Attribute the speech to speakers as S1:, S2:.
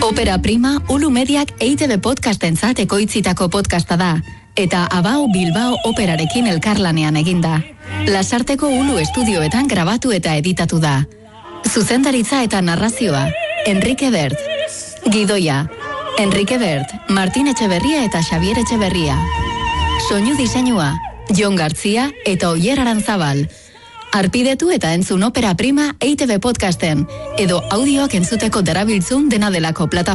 S1: Opera Prima, Ulu Mediak EITB podcastentzat ekoitzitako podcasta da, eta Abao Bilbao operarekin elkarlanean eginda. Lasarteko Ulu estudioetan grabatu eta editatu da. Zuzendaritza eta narrazioa, Enrique Bert. Gidoia, Enrique Bert, Martin Etxeberria eta Xavier Etxeberria. Soinu diseinua, Jon Gartzia eta Oier Aranzabal. Arpidetu eta entzun Opera Prima EITB podcasten, edo audioak entzuteko darabiltzun dena delako plataforma.